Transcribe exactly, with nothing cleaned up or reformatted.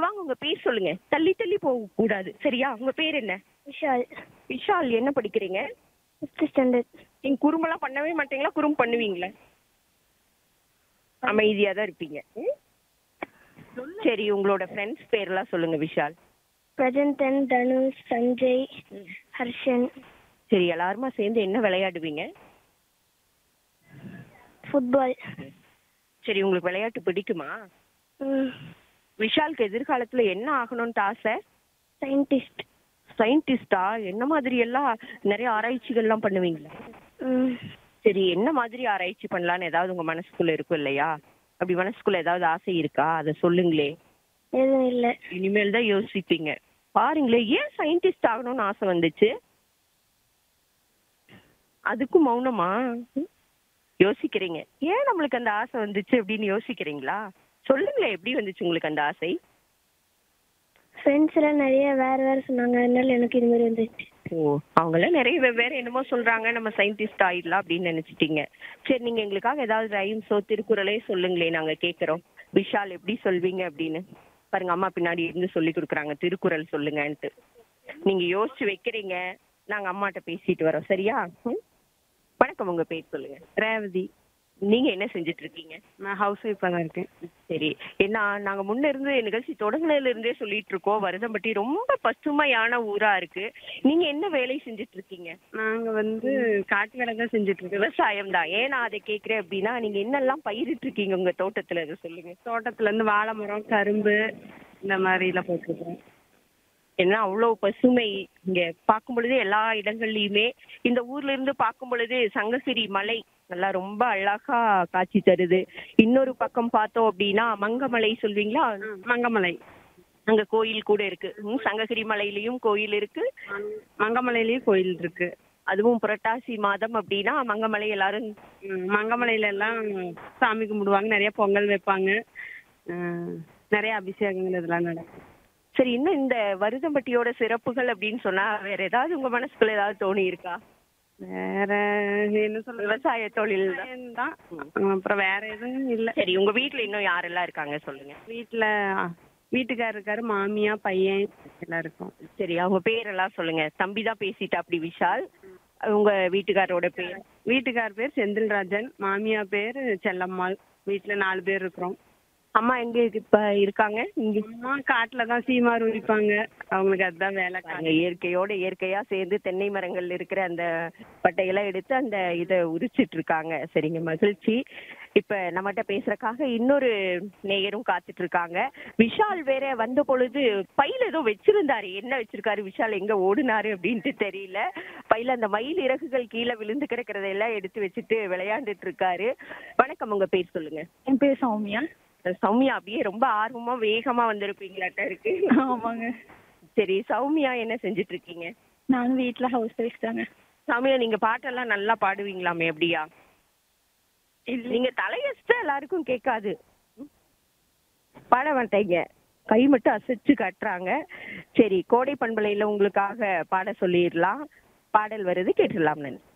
வாங்க, உங்க பேர் சொல்லுங்க. தள்ளி தள்ளி போக கூடாது, சரியா? உங்க பேர் என்ன? விஷால். விஷால், என்ன படிக்கிறீங்க? Fifth standard. நீங்க குறும்பெல்லாம் பண்ணவே மாட்டீங்களா? குறும்பு பண்ணுவீங்களா? அமைதியா தான் இருப்பீங்க. ம்? சரி, உங்களோட ஃப்ரெண்ட்ஸ் பேர்லாம் சொல்லுங்க விஷால். பிரஜந்தன், தனுஷ், சஞ்சய், ஹர்ஷன். சரி, எல்லாருமா சேர்ந்து என்ன விளையாடுவீங்க? ஃபுட்பால். சரி, உங்களுக்கு விளையாட்டு பிடிக்குமா? ம். விஷாலுக்கு எதிர்காலத்துல என்ன ஆகணும்னு ஆசை? சயின்டிஸ்ட். சயின்டிஸ்டா? என்ன மாதிரி எல்லாம் நிறைய ஆராய்ச்சிகள்லாம் பண்ணுவீங்களா? ம். சரி, என்ன மாதிரி ஆராய்ச்சி பண்ணலான்னு ஏதாவது உங்க மனசுக்குள்ள இருக்கும் இல்லையா? அப்படி மனசுக்குள்ள ஏதாவது ஆசை இருக்கா? அதை சொல்லுங்களே. எதுவும் இல்லை. இனிமேல் தான் யோசிப்பீங்க. பாருங்களே, ஏன் சயின்டிஸ்ட் ஆகணும்னு ஆசை வந்துச்சு? அதுக்கும் மௌனமா? ம்? யோசிக்கிறீங்க. ஏன் நம்மளுக்கு அந்த ஆசை வந்துச்சு அப்படின்னு யோசிக்கிறீங்களா? சொல்லுங்களேன், எப்படி வந்துச்சு உங்களுக்கு அந்த ஆசை? ஃப்ரெண்ட்ஸ் எல்லாம் நிறைய வேற வேற சொன்னாங்க, அதனால எனக்கு இது மாதிரி வந்துச்சு. ஓ, அவங்களாம் நிறைய வெவ்வேறு என்னமோ சொல்றாங்க, நம்ம சயின்டிஸ்ட் ஆயிடலாம் அப்படின்னு நினைச்சிட்டீங்க. சரி, நீங்க எங்களுக்காக ஏதாவது ரைம்ஸோ திருக்குறளே சொல்லுங்களே, நாங்க கேட்கறோம். விஷால் எப்படி சொல்வீங்க அப்படின்னு. பாருங்க, அம்மா பின்னாடி இருந்து சொல்லி கொடுக்குறாங்க, திருக்குறள் சொல்லுங்கன்ட்டு. நீங்க யோசிச்சு வைக்கிறீங்க, நாங்க அம்மாட்ட பேசிட்டு வரோம், சரியா? ம்? வணக்கம், உங்க பேர் சொல்லுங்க. ரேவதி. நீங்க என்ன செஞ்சுட்டு இருக்கீங்க? நான் ஹவுஸ் ஒய்ஃபாக தான் இருக்கேன். சரி, ஏன்னா நாங்க முன்ன இருந்து நிகழ்ச்சி தொடங்குனதுல இருந்தே சொல்லிட்டு இருக்கோம், வருதம்பட்டி ரொம்ப பசுமையான ஊரா இருக்கு. நீங்க என்ன வேலை செஞ்சுட்டு இருக்கீங்க? நாங்கள் வந்து காட்டு வேலை தான் செஞ்சுட்டு இருக்கோம். விவசாயம் தான். ஏன் நான் அதை கேட்கிறேன் அப்படின்னா, நீங்க என்னெல்லாம் பயிரிட்டு இருக்கீங்க உங்க தோட்டத்துல, அதை சொல்லுங்க. தோட்டத்துலேருந்து வாழை மரம், கரும்பு இந்த மாதிரிலாம் போட்டிருக்கோம். ஏன்னா அவ்வளவு பசுமை இங்க பார்க்கும் பொழுது, எல்லா இடங்கள்லயுமே இந்த ஊர்ல இருந்து பார்க்கும் பொழுது சங்ககிரி மலை நல்லா ரொம்ப அழகா காட்சி தருது. இன்னொரு பக்கம் பார்த்தோம் அப்படின்னா மங்கமலை சொல்வீங்களா? மங்கமலை. அங்க கோயில் கூட இருக்கு. ம், சங்ககிரி மலையிலயும் கோயில் இருக்கு. மங்கமலையிலேயும் கோயில் இருக்கு. அதுவும் புரட்டாசி மாதம் அப்படின்னா மங்கமலை எல்லாரும் ம், மங்கமலையில எல்லாம் சாமி கும்பிடுவாங்க, நிறைய பொங்கல் வைப்பாங்க, ம், நிறைய அபிஷேகங்கள் இதெல்லாம் நடக்கும். சரி, இன்னும் இந்த வருதம்பட்டியோட சிறப்புகள் அப்படின்னு சொன்னா வேற ஏதாவது உங்க மனசுக்குள்ள ஏதாவது தோணி இருக்கா? வேற என்ன சொல்ல, விவசாய தொழில் தான். விவசாயம் தான். அப்புறம் வேற எதுவும் இல்லை. சரி, உங்க வீட்ல இன்னும் யாரெல்லாம் இருக்காங்க சொல்லுங்க. வீட்டில் வீட்டுக்காரர் இருக்காரு, மாமியா, பையன் எல்லாம் இருக்கும். சரி, அவங்க பேரெல்லாம் சொல்லுங்க. தம்பி தான் பேசிட்டா அப்படி விஷால். உங்க வீட்டுக்காரோட பேர்? வீட்டுக்கார் பேர் செந்தில்ராஜன், மாமியா பேர் செல்லம்மாள். வீட்டில் நாலு பேர் இருக்கிறோம். அம்மா எங்க இருக்கு- இப்ப இருக்காங்க? இங்க அம்மா காட்டில் தான் சீமார் உரிப்பாங்க, அவங்களுக்கு அதுதான் வேலை. பாருங்க, இயற்கையோட இயற்கையா சேர்ந்து தென்னை மரங்கள்ல இருக்கிற அந்த பட்டையெல்லாம் எடுத்து அந்த இதை உரிச்சிட்டு இருக்காங்க. சரிங்க, மகிழ்ச்சி. இப்ப நம்மகிட்ட பேசுறதுக்காக இன்னொரு நேயரும் காத்துட்டு இருக்காங்க. விஷால் வேற வந்த பொழுது பையில ஏதோ வச்சிருந்தாரு. என்ன வச்சிருக்காரு விஷால், எங்க ஓடுனாரு அப்படின்ட்டு தெரியல. பையில அந்த மயில் இறகுகள் கீழே விழுந்து கிடக்கிறதெல்லாம் எடுத்து வச்சுட்டு விளையாண்டுட்டு இருக்காரு. வணக்கம், உங்க பேர் சொல்லுங்க. என் பேர் சௌமியா. சௌமியா, அப்படியே ரொம்ப ஆர்வமா வேகமா வந்திருப்பீங்களாட்ட இருக்கு. ஆமாங்க. சரி, சௌமியா என்ன செஞ்சுட்டு இருக்கீங்க? நானும் வீட்டில் ஹவுஸ் ஒய்ஃப் தாங்க. சௌமியா, நீங்க பாட்டெல்லாம் நல்லா பாடுவீங்களாமே, அப்படியா? நீங்க தலையசிட்டா எல்லாருக்கும் கேட்காது. பாட மாட்டீங்க, கை மட்டும் அசைச்சு காட்டுறாங்க. சரி, கோடை பண்பலையில உங்களுக்காக பாட சொல்லிடலாம். பாடல் வருது, கேட்டுடலாம். நன்றி.